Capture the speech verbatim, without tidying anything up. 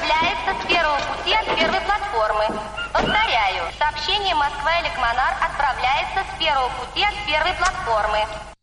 отправляется с первого пути от первой платформы. Повторяю, сообщение Москва-Эликмонар отправляется с первого пути от первой платформы.